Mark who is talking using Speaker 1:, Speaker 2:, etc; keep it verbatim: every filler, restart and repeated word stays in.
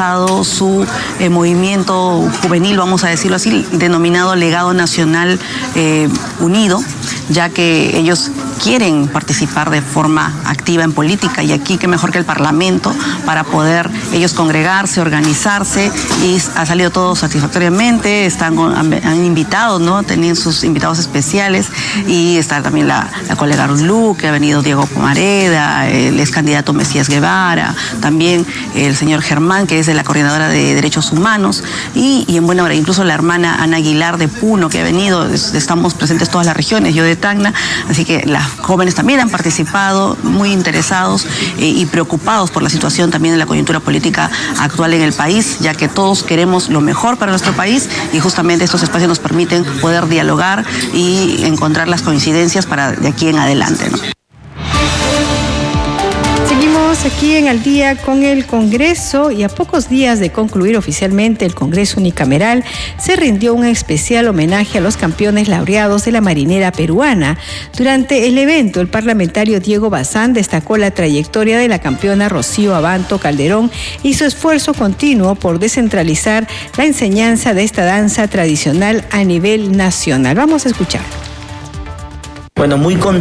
Speaker 1: lanzado su eh, movimiento juvenil, vamos a decirlo así, denominado Legado Nacional eh, Unido, ya que ellos quieren participar de forma activa en política, y aquí qué mejor que el Parlamento para poder ellos congregarse, organizarse, y ha salido todo satisfactoriamente. Están, han, han invitado, ¿no? Tenían sus invitados especiales, y está también la, la colega Rulú, que ha venido Diego Pomareda, el ex candidato Mesías Guevara, también el señor Germán, que es de la Coordinadora de Derechos Humanos, y, y en buena hora incluso la hermana Ana Aguilar de Puno, que ha venido. Estamos presentes todas las regiones, yo de Tacna, así que las jóvenes también han participado, muy interesados eh, y preocupados por la situación también de la coyuntura política actual en el país, ya que todos queremos lo mejor para nuestro país, y justamente estos espacios nos permiten poder dialogar y encontrar las coincidencias para de aquí en adelante, ¿no?
Speaker 2: Seguimos aquí en Al Día con el Congreso, y a pocos días de concluir oficialmente el Congreso Unicameral, se rindió un especial homenaje a los campeones laureados de la marinera peruana. Durante el evento, el parlamentario Diego Bazán destacó la trayectoria de la campeona Rocío Abanto Calderón y su esfuerzo continuo por descentralizar la enseñanza de esta danza tradicional a nivel nacional. Vamos a escuchar.
Speaker 3: Bueno, muy contento